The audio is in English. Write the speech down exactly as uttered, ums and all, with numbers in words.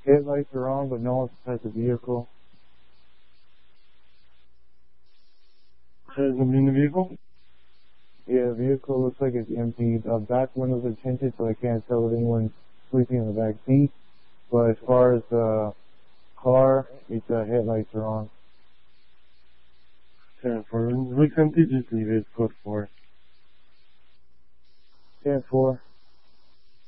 Headlights are on, but no one's inside the vehicle. There's nobody in the vehicle? Yeah, the vehicle looks like it's empty. The back windows are tinted, so I can't tell if anyone's sleeping in the back seat. But as far as the car, its uh, headlights are on. ten four. It looks empty, just leave it. Code four. ten four.